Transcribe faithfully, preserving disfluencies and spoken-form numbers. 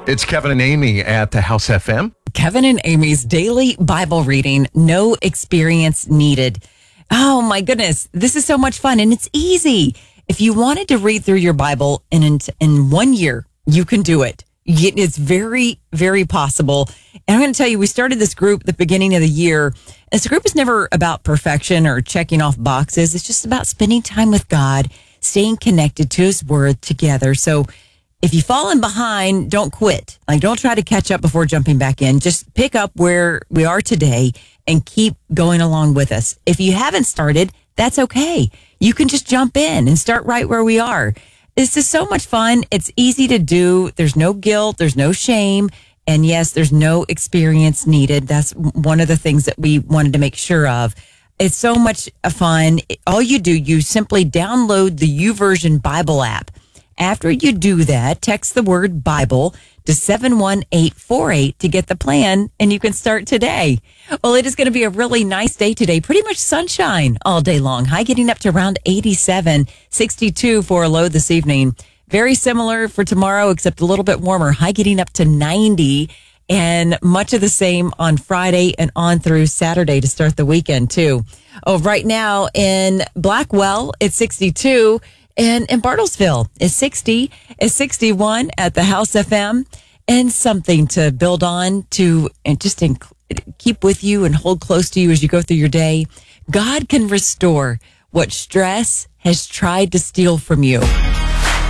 It's Kevin and Amy at the House F M. Kevin and Amy's daily Bible reading, no experience needed. Oh my goodness, this is so much fun and it's easy. If you wanted to read through your Bible in, in, in one year, you can do it. It's very, very possible. And I'm going to tell you, we started this group at the beginning of the year. This group is never about perfection or checking off boxes. It's just about spending time with God, staying connected to His Word together. So if you've fallen behind, don't quit. Like, don't try to catch up before jumping back in. Just pick up where we are today and keep going along with us. If you haven't started, that's okay. You can just jump in and start right where we are. This is so much fun. It's easy to do. There's no guilt. There's no shame. And yes, there's no experience needed. That's one of the things that we wanted to make sure of. It's so much fun. All you do, you simply download the YouVersion Bible app. After you do that, text the word Bible to seven one eight four eight to get the plan, and you can start today. Well, it is going to be a really nice day today. Pretty much sunshine all day long. High getting up to around eighty-seven, sixty-two for a low this evening. Very similar for tomorrow, except a little bit warmer. High getting up to ninety, and much of the same on Friday and on through Saturday to start the weekend, too. Oh, right now in Blackwell, it's sixty-two. And in Bartlesville is sixty, is sixty-one at the House F M, and something to build on to and just in, keep with you and hold close to you as you go through your day. God can restore what stress has tried to steal from you.